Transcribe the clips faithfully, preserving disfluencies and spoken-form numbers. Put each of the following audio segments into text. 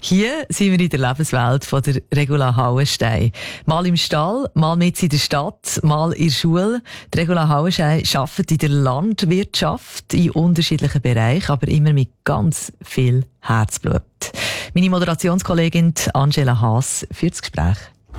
Hier sind wir in der Lebenswelt von der Regula Hauenstein. Mal im Stall, mal mit in der Stadt, mal in der Schule. Die Regula Hauenstein arbeitet in der Landwirtschaft in unterschiedlichen Bereichen, aber immer mit ganz viel Herzblut. Meine Moderationskollegin Angela Haas führt das Gespräch.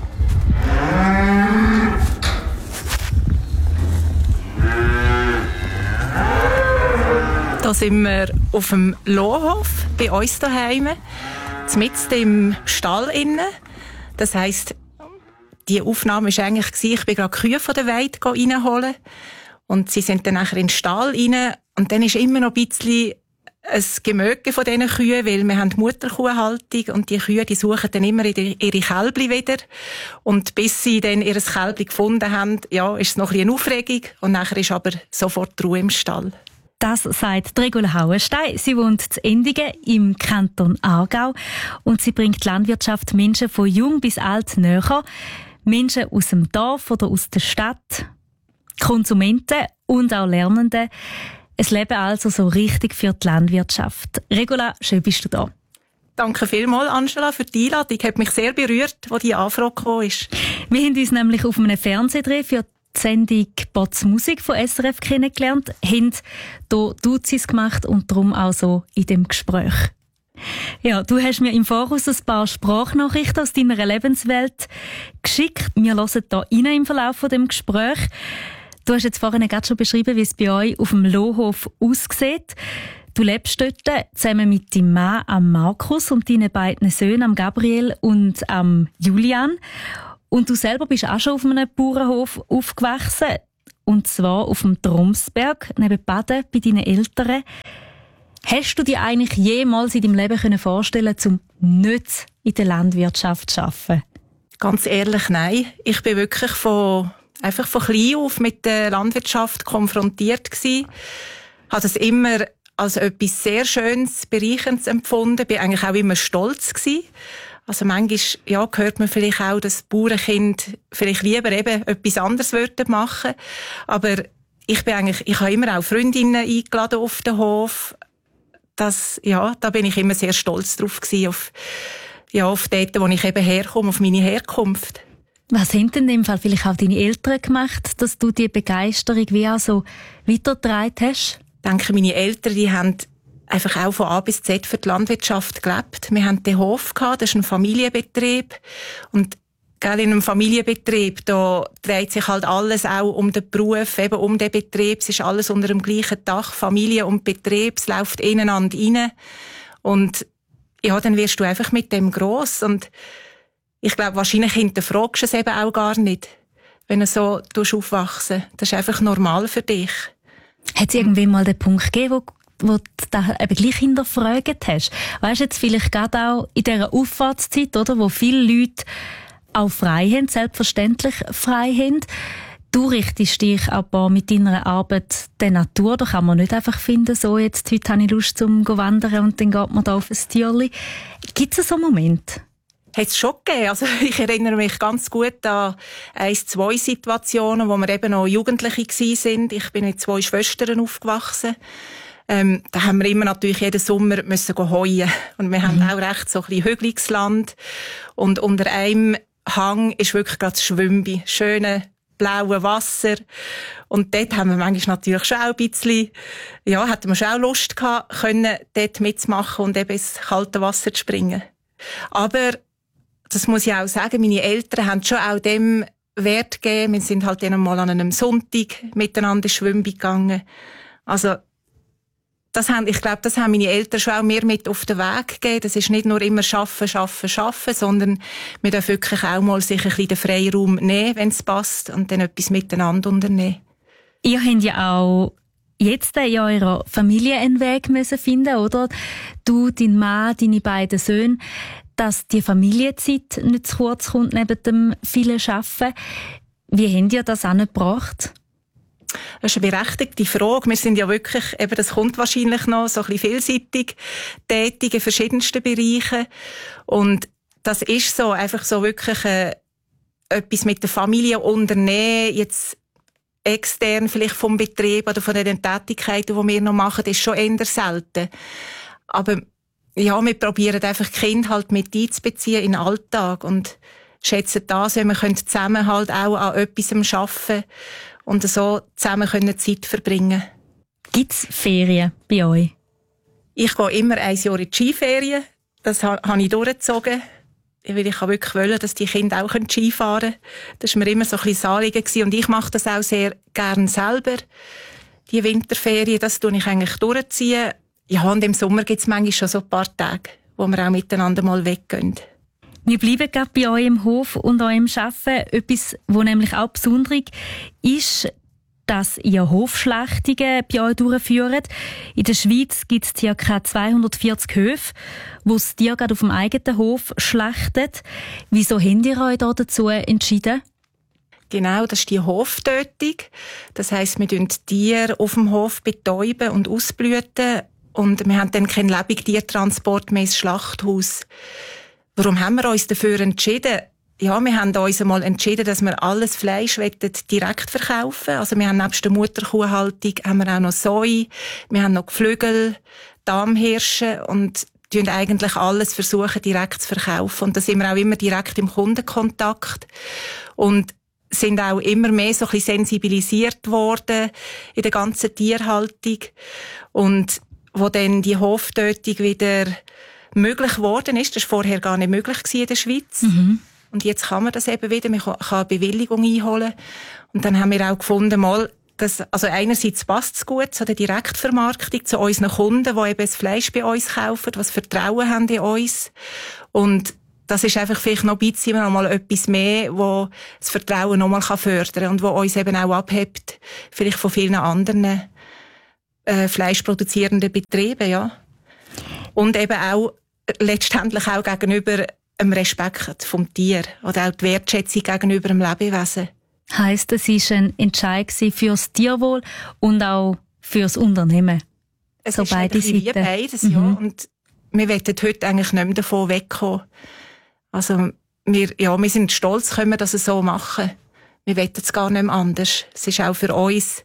Da sind wir auf dem Lohhof bei uns daheim, mitten im Stall innen. Das heisst, die Aufnahme war eigentlich, ich bin gerade Kühe von der Weide reinholen und sie sind dann nachher in den Stall rein und dann ist immer noch ein bisschen ein Gemöge von diesen Kühen, weil wir haben die Mutterkuhhaltung und die Kühe, die suchen dann immer ihre Kälbchen wieder und bis sie dann ihr Kälbchen gefunden haben, ja, ist es noch ein bisschen eine Aufregung und nachher ist aber sofort Ruhe im Stall. Das sagt Regula Hauenstein. Sie wohnt in Endigen im Kanton Aargau und sie bringt die Landwirtschaft Menschen von jung bis alt näher. Menschen aus dem Dorf oder aus der Stadt, Konsumenten und auch Lernende. Es leben also so richtig für die Landwirtschaft. Regula, schön bist du da. Danke vielmals, Angela, für die Einladung. Hat mich sehr berührt, als die Anfrage gekommen ist. Wir haben uns nämlich auf einem Fernsehdreh für die Sendung «Bots Musik» von S R F kennengelernt, haben hier Duzis gemacht und darum auch so in dem Gespräch. Ja, du hast mir im Voraus ein paar Sprachnachrichten aus deiner Lebenswelt geschickt. Wir hören hier rein im Verlauf von dem Gespräch. Du hast jetzt vorhin gerade schon beschrieben, wie es bei euch auf dem Lohhof aussieht. Du lebst dort zusammen mit deinem Mann, am Markus, und deinen beiden Söhnen, am Gabriel und am Julian. Und du selber bist auch schon auf einem Bauernhof aufgewachsen. Und zwar auf dem Tromsberg, neben Baden, bei deinen Eltern. Hast du dir eigentlich jemals in deinem Leben vorstellen können, um nicht in der Landwirtschaft zu arbeiten? Ganz ehrlich, nein. Ich bin wirklich von, einfach von klein auf mit der Landwirtschaft konfrontiert gewesen. Habe das immer als etwas sehr Schönes, Bereicherndes empfunden. Bin eigentlich auch immer stolz gewesen. Also manchmal, ja, hört man vielleicht auch, dass Bauernkind vielleicht lieber eben etwas anderes würden machen. Aber ich bin eigentlich, ich habe immer auch Freundinnen eingeladen auf den Hof. Das, ja, da bin ich immer sehr stolz drauf gewesen, auf, ja, auf dort, wo ich eben herkomme, auf meine Herkunft. Was haben denn in dem Fall vielleicht auch deine Eltern gemacht, dass du die Begeisterung wie auch so weitergetragen hast? Ich denke, meine Eltern, die haben einfach auch von A bis Z für die Landwirtschaft gelebt. Wir hatten den Hof gehabt, das ist ein Familienbetrieb. Und gerade in einem Familienbetrieb, da dreht sich halt alles auch um den Beruf, eben um den Betrieb. Es ist alles unter dem gleichen Dach, Familie und Betrieb, es läuft ineinander rein. Und ja, dann wirst du einfach mit dem gross. Und ich glaube, wahrscheinlich hinterfragst du es eben auch gar nicht, wenn du so aufwachsen. Das ist einfach normal für dich. Hat es irgendwann mal den Punkt gegeben, wo wo du da eben gleich hinterfragt hast? Weißt du, jetzt vielleicht gerade auch in dieser Auffahrtszeit, oder, wo viele Leute auch frei haben, selbstverständlich frei haben. Du richtest dich aber mit deiner Arbeit der Natur. Da kann man nicht einfach finden, so jetzt, heute habe ich Lust zum wandern und dann geht man da auf ein Tierli. Gibt es so einen Moment? Hat es schon gegeben. Also ich erinnere mich ganz gut an ein, zwei Situationen, wo wir eben noch Jugendliche waren. Ich bin mit zwei Schwestern aufgewachsen. Ähm, da haben wir immer natürlich jeden Sommer müssen heuen. Und wir mhm. haben auch recht so ein bisschen hügeliges Land. Und unter einem Hang ist wirklich gerade das Schwimmen. Schöne, blaue Wasser. Und dort haben wir manchmal natürlich schon auch ein bisschen, ja, hatten wir schon auch Lust gehabt, können dort mitzumachen und eben ins kalte Wasser zu springen. Aber, das muss ich auch sagen, meine Eltern haben schon auch dem Wert gegeben. Wir sind halt dann mal an einem Sonntag miteinander schwimmen gegangen. Also, Das haben, ich glaube, das haben meine Eltern schon auch mir mit auf den Weg gegeben. Das ist nicht nur immer schaffen, schaffen, schaffen, sondern wir dürfen wirklich auch mal sich ein bisschen den Freiraum nehmen, wenn es passt, und dann etwas miteinander unternehmen. Ihr habt ja auch jetzt in eurer Familie einen Weg müssen finden, oder? Du, dein Mann, deine beiden Söhne, dass die Familienzeit nicht zu kurz kommt neben dem vielen Arbeiten. Wie habt ihr das angebracht? Das ist eine berechtigte Frage. Wir sind ja wirklich, eben, das kommt wahrscheinlich noch, so ein bisschen vielseitig tätig in verschiedensten Bereichen. Und das ist so, einfach so wirklich äh, etwas mit der Familie unternehmen, jetzt extern vielleicht vom Betrieb oder von den Tätigkeiten, die wir noch machen, ist schon eher selten. Aber ja, wir probieren einfach die Kinder halt mit einzubeziehen in den Alltag und schätzen das, wenn wir zusammen halt auch an etwas arbeiten und so zusammen können Zeit verbringen. Gibt es Ferien bei euch? Ich gehe immer ein Jahr in die Skiferien. Das habe ich durchgezogen. Weil ich wirklich wollte, dass die Kinder auch Skifahren können. Das war mir immer so ein bisschen das Anliegen. Und ich mache das auch sehr gerne selber. Die Winterferien, das tue ich eigentlich durchziehen. Ja, und im Sommer gibt es manchmal schon so ein paar Tage, wo wir auch miteinander mal weggehen. Wir bleiben gerade bei euch im Hof und eurem Arbeiten. Etwas, was nämlich auch besonders ist, dass ihr Hofschlachtungen bei euch durchführt. In der Schweiz gibt es ca. zweihundertvierzig Höfe, wo das Tier gerade auf dem eigenen Hof schlachtet. Wieso habt ihr euch da dazu entschieden? Genau, das ist die Hoftötung. Das heisst, wir betäuben die Tiere auf dem Hof betäuben und ausblüten. Und wir haben dann keinen Lebendtiertransport mehr ins Schlachthaus. Warum haben wir uns dafür entschieden? Ja, wir haben uns einmal entschieden, dass wir alles Fleisch direkt verkaufen wollen. Also wir haben nebst der Mutterkuhhaltung haben wir auch noch Soi, wir haben noch Geflügel, Damhirsche und versuchen eigentlich alles versuchen direkt zu verkaufen. Und da sind wir auch immer direkt im Kundenkontakt und sind auch immer mehr so ein bisschen sensibilisiert worden in der ganzen Tierhaltung. Und wo dann die Hoftötung wieder möglich geworden ist, das war vorher gar nicht möglich in der Schweiz. Mhm. Und jetzt kann man das eben wieder, man kann eine Bewilligung einholen. Und dann haben wir auch gefunden, mal, dass, also einerseits passt es gut zu der Direktvermarktung, zu unseren Kunden, die eben das Fleisch bei uns kaufen, was Vertrauen haben in uns. Und das ist einfach vielleicht noch ein bisschen noch mal etwas mehr, wo das Vertrauen noch mal fördern kann und wo uns eben auch abhebt, vielleicht von vielen anderen äh, fleischproduzierenden Betrieben, ja. Und eben auch letztendlich auch gegenüber dem Respekt vom Tier oder auch die Wertschätzung gegenüber dem Lebewesen. Heisst, es war ein Entscheid für das Tierwohl und auch für das Unternehmen? Es so ist beide Seiten. Wie beides, mhm. ja. Und wir wollen heute eigentlich nicht mehr davon wegkommen. Also wir, ja, wir sind stolz, können wir das so machen. Wir wollen es gar nicht mehr anders. Es ist auch für uns,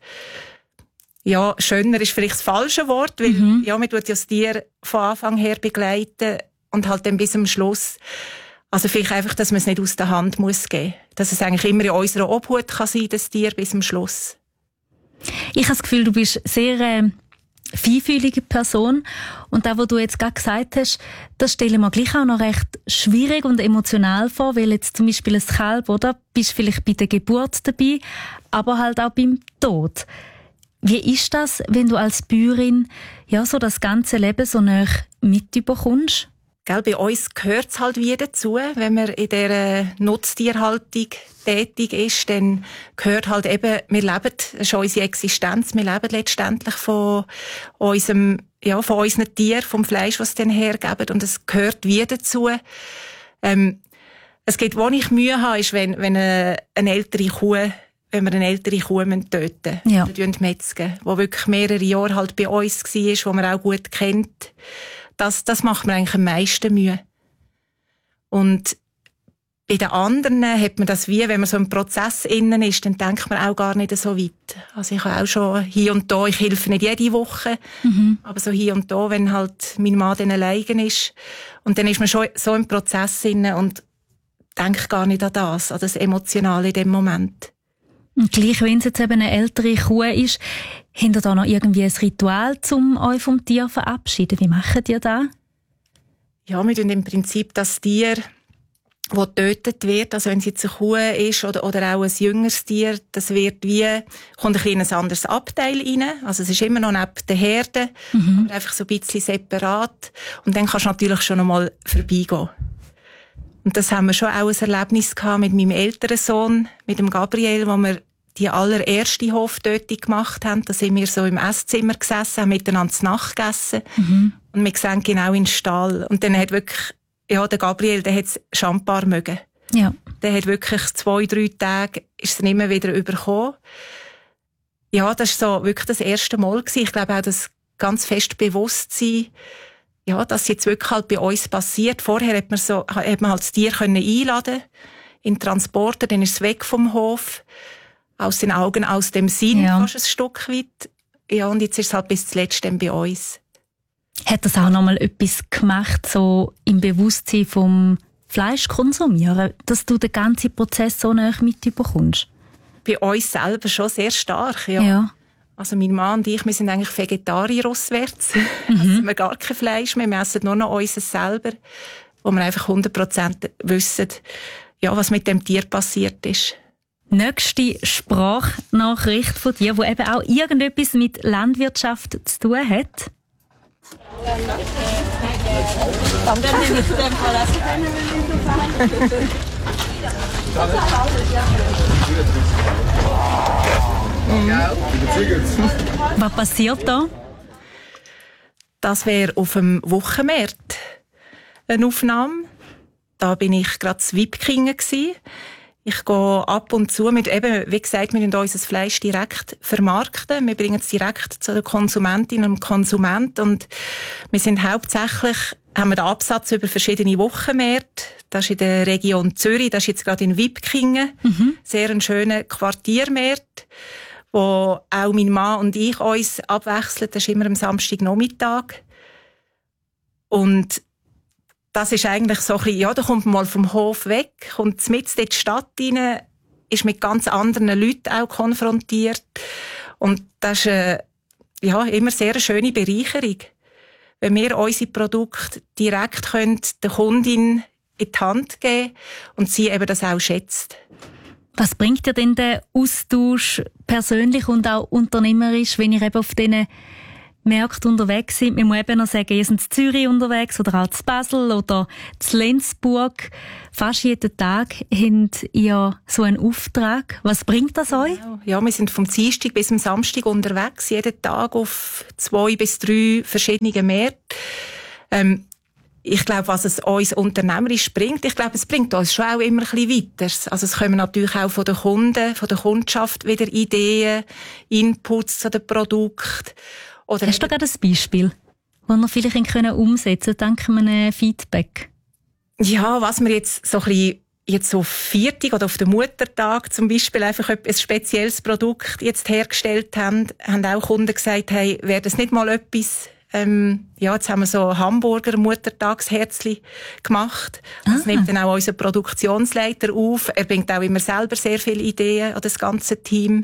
ja, schöner ist vielleicht das falsche Wort, weil mhm. ja, wir tun ja das Tier von Anfang her begleiten und halt dann bis zum Schluss. Also vielleicht einfach, dass man es nicht aus der Hand muss geben. Dass es eigentlich immer in unserer Obhut kann sein, das Tier bis zum Schluss. Ich habe das Gefühl, du bist sehr äh, feinfühlige Person. Und das, was du jetzt gerade gesagt hast, das stellen wir gleich auch noch recht schwierig und emotional vor, weil jetzt zum Beispiel ein Kalb, oder? Bist vielleicht bei der Geburt dabei, aber halt auch beim Tod. Wie ist das, wenn du als Bäuerin ja so das ganze Leben so nah mitbekommst? Gell, bei uns gehört es halt wieder dazu, wenn man in dieser Nutztierhaltung tätig ist, dann gehört halt eben, wir leben, das ist unsere Existenz, wir leben letztendlich von unserem, ja, von unseren Tieren, vom Fleisch, was sie dann hergeben, und es gehört wieder dazu. Ähm, es geht, wo ich Mühe habe, ist, wenn, wenn eine, eine ältere Kuh, wenn wir eine ältere Kuh töten, ja. oder metzgen, die wirklich mehrere Jahre halt bei uns war, die man auch gut kennt. Das, das macht mir eigentlich am meisten Mühe. Und bei den anderen hat man das wie, wenn man so im Prozess innen ist, dann denkt man auch gar nicht so weit. Also ich habe auch schon hier und da, ich helfe nicht jede Woche, mhm. aber so hier und da, wenn halt mein Mann dann alleine ist. Und dann ist man schon so im Prozess innen und denkt gar nicht an das, an das Emotionale in dem Moment. Und gleich, wenn es jetzt eben eine ältere Kuh ist, habt ihr da noch irgendwie ein Ritual, um euch vom Tier zu verabschieden? Wie macht ihr das? Ja, wir tun im Prinzip das Tier, das getötet wird, also wenn es jetzt eine Kuh ist oder, oder auch ein jüngeres Tier, das wird wie, kommt ein kleines anderes Abteil rein. Also es ist immer noch neben der Herde, mhm. aber einfach so ein bisschen separat. Und dann kannst du natürlich schon einmal vorbeigehen. Und das haben wir schon auch ein Erlebnis gehabt mit meinem älteren Sohn, mit dem Gabriel, wo wir die allererste Hoftötung gemacht haben. Da sind wir so im Esszimmer gesessen, haben miteinander zu Nacht gegessen. Mhm. Und wir sehen genau in den Stall. Und dann hat wirklich, ja, der Gabriel, der hat es schambar mögen. Ja. Der hat wirklich zwei, drei Tage, ist es nicht mehr wieder überkommen. Ja, das war so wirklich das erste Mal gewesen. Ich glaube auch das ganz fest Bewusstsein, ja, dass jetzt wirklich halt bei uns passiert. Vorher hat man so, hat man halt das Tier können einladen in Transporter, dann ist es weg vom Hof, aus den Augen, aus dem Sinn, ja. fast ein Stück weit. Ja, und jetzt ist es halt bis zuletzt dann bei uns. Hat das auch nochmal etwas gemacht, so im Bewusstsein vom Fleischkonsumieren, dass du den ganzen Prozess so nahe mitbekommst? Bei uns selber schon sehr stark, ja. ja. Also mein Mann und ich, wir sind eigentlich Vegetarier auswärts. Mhm. Also wir gar kein Fleisch mehr, wir essen nur noch unseres selber, wo wir einfach hundert Prozent wissen, ja, was mit dem Tier passiert ist. Nächste Sprachnachricht von dir, die eben auch irgendetwas mit Landwirtschaft zu tun hat. Was passiert da? Das wäre auf dem Wochenmarkt eine Aufnahme. Da bin ich gerade zu Wipkingen gsi. Ich gehe ab und zu mit, eben, wie gesagt, wir müssen unser Fleisch direkt vermarkten. Wir bringen es direkt zu den Konsumentinnen und Konsumenten. Und wir sind hauptsächlich, haben wir den Absatz über verschiedene Wochenmärkte. Das ist in der Region Zürich, das ist jetzt gerade in Wipkingen. Mhm. Sehr ein schöner Quartiermarkt, wo auch mein Mann und ich uns abwechseln. Das ist immer am Samstagnachmittag. Und das ist eigentlich so ein bisschen, ja, da kommt man mal vom Hof weg, kommt mitten in die Stadt rein, ist mit ganz anderen Leuten auch konfrontiert. Und das ist, äh, ja, immer sehr eine schöne Bereicherung. Wenn wir unsere Produkte direkt können, der Kundin in die Hand geben und sie eben das auch schätzt. Was bringt dir denn der Austausch persönlich und auch unternehmerisch, wenn ihr eben auf diesen Märkten unterwegs sind? Man muss eben noch sagen, ihr seid in Zürich unterwegs oder auch in Basel oder in Lenzburg. Fast jeden Tag habt ihr so einen Auftrag. Was bringt das euch? Ja, wir sind vom Dienstag bis zum Samstag unterwegs, jeden Tag auf zwei bis drei verschiedene Märkte. Ähm, Ich glaube, was es uns unternehmerisch bringt, ich glaube, es bringt uns schon auch immer ein bisschen weiter. Also es kommen natürlich auch von den Kunden, von der Kundschaft wieder Ideen, Inputs zu den Produkten. Oder hast du gerade ein Beispiel, das wir vielleicht umsetzen können, dank einem Feedback? Ja, was wir jetzt so ein bisschen jetzt auf Viertag oder auf den Muttertag zum Beispiel einfach ein spezielles Produkt jetzt hergestellt haben, haben auch Kunden gesagt, hey, wäre das nicht mal etwas. Ähm, ja, jetzt haben wir so Hamburger Muttertagsherzli gemacht. Das ah. nimmt dann auch unser Produktionsleiter auf. Er bringt auch immer selber sehr viele Ideen an das ganze Team.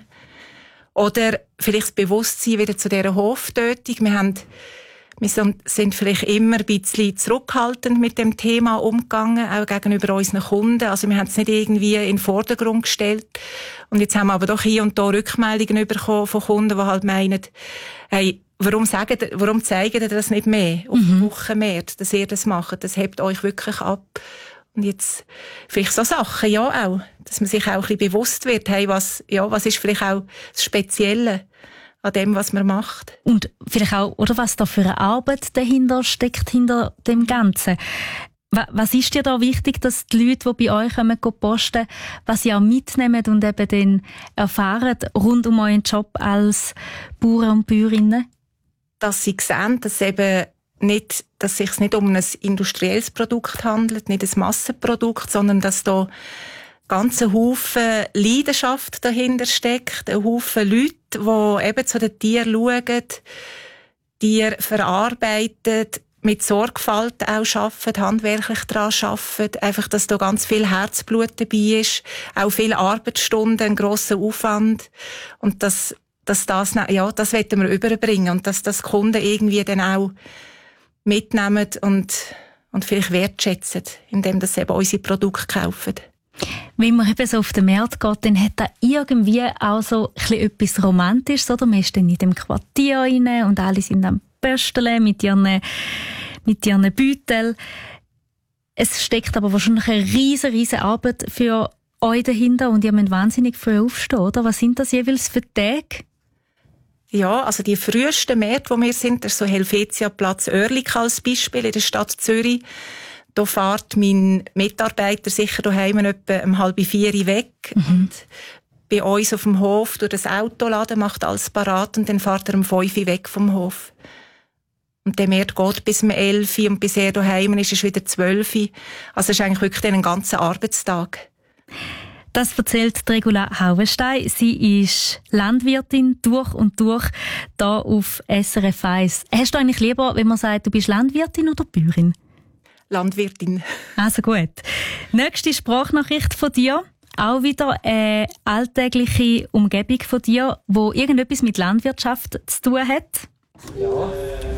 Oder vielleicht das Bewusstsein wieder zu dieser Hoftötung. Wir haben, wir sind vielleicht immer ein bisschen zurückhaltend mit dem Thema umgegangen, auch gegenüber unseren Kunden. Also wir haben es nicht irgendwie in den Vordergrund gestellt. Und jetzt haben wir aber doch hier und da Rückmeldungen bekommen von Kunden, die halt meinen, hey, Warum, sagen, warum zeigen ihr das nicht mehr auf mhm. Wochenmärkten, dass ihr das macht? Das hebt euch wirklich ab. Und jetzt vielleicht so Sachen, ja auch, dass man sich auch ein bisschen bewusst wird, hey, was, ja, was ist vielleicht auch das Spezielle an dem, was man macht. Und vielleicht auch, oder was da für eine Arbeit dahinter steckt, hinter dem Ganzen. Was ist dir da wichtig, dass die Leute, die bei euch kommen, posten, was sie auch mitnehmen und eben dann erfahren rund um euren Job als Bauern und Bäuerinnen? Dass sie sehen, dass eben nicht, dass es sich nicht um ein industrielles Produkt handelt, nicht ein Massenprodukt, sondern dass da ganze Haufen Leidenschaft dahinter steckt, ein Haufen Leute, die eben zu den Tieren schauen, Tiere verarbeiten, mit Sorgfalt auch arbeiten, handwerklich daran arbeiten, einfach, dass da ganz viel Herzblut dabei ist, auch viele Arbeitsstunden, ein grosser Aufwand und das dass das, ja, das wollen wir überbringen und dass das Kunden irgendwie dann auch mitnehmen und, und vielleicht wertschätzen, indem sie eben unsere Produkte kaufen. Wenn man eben so auf den Markt geht, dann hat da irgendwie auch so ein bisschen etwas Romantisches, oder? Man ist dann in dem Quartier rein und alle sind am Pösteln mit ihren, mit ihren Beuteln. Es steckt aber wahrscheinlich eine riesen, riesen Arbeit für euch dahinter und ihr müsst wahnsinnig früh aufstehen, oder? Was sind das jeweils für Tage? Ja, also die frühesten Märkte, wo wir sind, das ist so Helvetia-Platz Oerlikon als Beispiel in der Stadt Zürich. Da fährt mein Mitarbeiter sicher daheim etwa um halb vier weg. Mhm. Und bei uns auf dem Hof durch das Auto laden, macht alles parat und dann fährt er um fünf weg vom Hof. Und der Markt geht bis um elf und bis er daheim ist, ist wieder zwölf. Also es ist eigentlich wirklich ein ganzer Arbeitstag. Das erzählt Regula Hauenstein. Sie ist Landwirtin durch und durch hier auf S R F eins. Hast du eigentlich lieber, wenn man sagt, du bist Landwirtin oder Bäuerin? Landwirtin. Also gut. Nächste Sprachnachricht von dir. Auch wieder eine alltägliche Umgebung von dir, wo irgendetwas mit Landwirtschaft zu tun hat. Ja.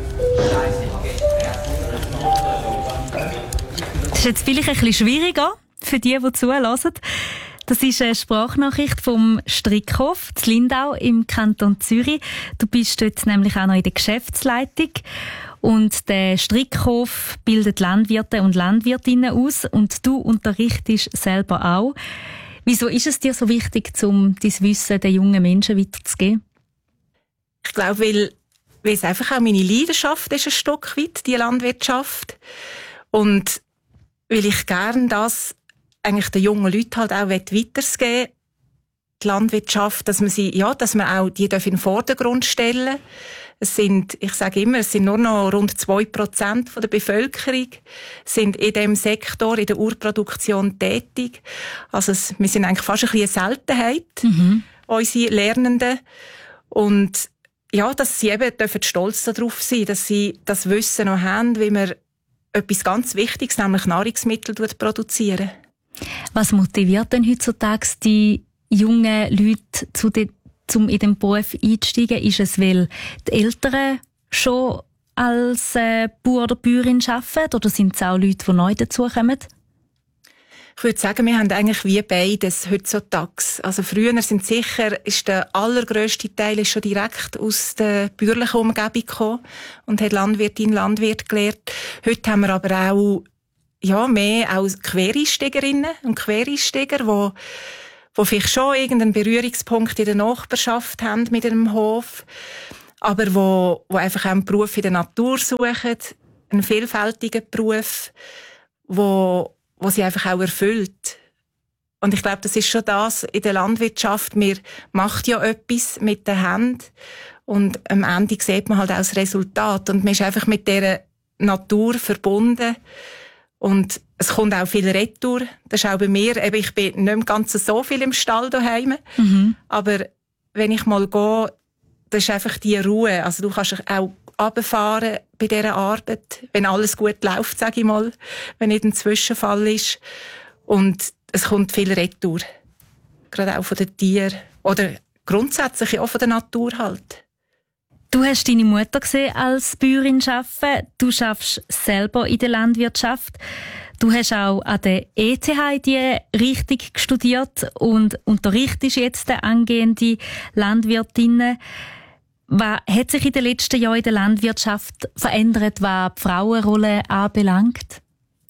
Das ist jetzt vielleicht ein bisschen schwieriger für die, die zuhören. Das ist eine Sprachnachricht vom Strickhof in Lindau im Kanton Zürich. Du bist dort nämlich auch noch in der Geschäftsleitung. Und der Strickhof bildet Landwirte und Landwirtinnen aus und du unterrichtest selber auch. Wieso ist es dir so wichtig, um dein Wissen den jungen Menschen weiterzugeben? Ich glaube, weil, weil es einfach auch meine Leidenschaft ist, ein Stück weit, die Landwirtschaft. Und weil ich gerne das eigentlich den jungen Leuten halt auch weitergeben, die Landwirtschaft, dass man sie, ja, dass man auch die in den Vordergrund stellen. Es sind, ich sage immer, es sind nur noch rund zwei Prozent der Bevölkerung sind in diesem Sektor, in der Urproduktion tätig. Also es, wir sind eigentlich fast ein bisschen eine Seltenheit, mhm. unsere Lernenden. Und ja, dass sie eben dürfen stolz darauf sein, dass sie das Wissen noch haben, wie man etwas ganz Wichtiges, nämlich Nahrungsmittel produzieren. Was motiviert denn heutzutage die jungen Leute zu den um in den Beruf einzusteigen? Ist es, weil die Eltern schon als äh, Bauer oder Bäuerin arbeiten? Oder sind es auch Leute, die neu dazukommen? Ich würde sagen, wir haben eigentlich wie beides heutzutage. Also früher sind sicher, ist der allergrösste Teil ist schon direkt aus der bäuerlichen Umgebung gekommen und hat Landwirtin, Landwirt gelernt. Heute haben wir aber auch ja, mehr auch Quereinsteigerinnen und Quereinsteiger, die die vielleicht schon irgendeinen Berührungspunkt in der Nachbarschaft haben mit einem Hof, aber wo, wo einfach auch einen Beruf in der Natur suchen, einen vielfältigen Beruf, wo, wo sie einfach auch erfüllt. Und ich glaube, das ist schon das in der Landwirtschaft. Man macht ja etwas mit der Hand und am Ende sieht man halt auch das Resultat. Und man ist einfach mit dieser Natur verbunden. Und es kommt auch viel Retour. Das ist auch bei mir. Eben, ich bin nicht mehr ganz so viel im Stall daheim. Mhm. Aber wenn ich mal gehe, das ist einfach die Ruhe. Also du kannst auch runterfahren bei dieser Arbeit, wenn alles gut läuft, sage ich mal. Wenn nicht ein Zwischenfall ist. Und es kommt viel Retour. Gerade auch von den Tieren. Oder grundsätzlich auch von der Natur halt. Du hast deine Mutter gesehen als Bäuerin arbeiten. Du schaffst selber in der Landwirtschaft. Du hast auch an der E T H die Richtung studiert und unterrichtest jetzt angehende Landwirtinnen. Was hat sich in den letzten Jahren in der Landwirtschaft verändert, was die Frauenrolle anbelangt?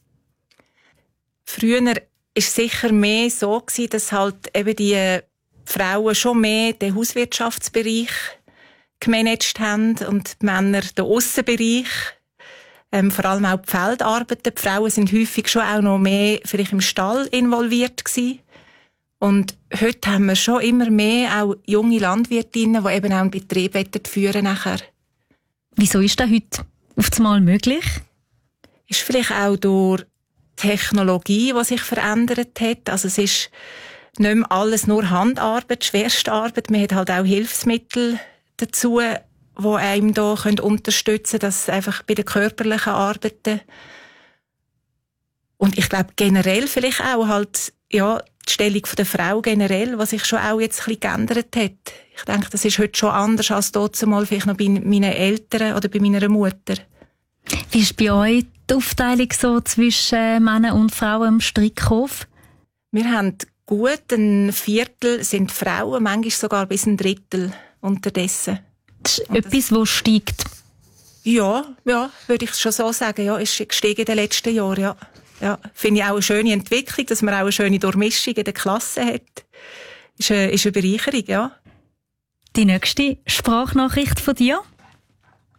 Früher war es sicher mehr so, dass halt eben die Frauen schon mehr den Hauswirtschaftsbereich gemanagt haben und die Männer den Aussenbereich, ähm, vor allem auch die Feldarbeiten. Die Frauen sind häufig schon auch noch mehr vielleicht im Stall involviert gewesen. Und heute haben wir schon immer mehr auch junge Landwirtinnen, die eben auch einen Betrieb führen nachher. Wieso ist das heute auf einmal möglich? Ist vielleicht auch durch Technologie, die sich verändert hat. Also es ist nicht mehr alles nur Handarbeit, Schwerstarbeit. Man hat halt auch Hilfsmittel dazu, die einem da unterstützen können, dass einfach bei den körperlichen Arbeiten. Und ich glaube generell vielleicht auch halt, ja, die Stellung der Frau generell, was sich schon auch jetzt ein bisschen geändert hat. Ich denke, das ist heute schon anders als dort mal vielleicht noch bei meinen Eltern oder bei meiner Mutter. Wie ist bei euch die Aufteilung so zwischen Männern und Frauen im Strickhof? Wir haben gut ein Viertel sind Frauen, manchmal sogar bis ein Drittel unterdessen. Das ist etwas, das steigt? Ja, ja, würde ich schon so sagen. Ja, ist gestiegen in den letzten Jahren, ja. Ja, finde ich auch eine schöne Entwicklung, dass man auch eine schöne Durchmischung in der Klasse hat. Ist eine, ist eine Bereicherung, ja. Die nächste Sprachnachricht von dir?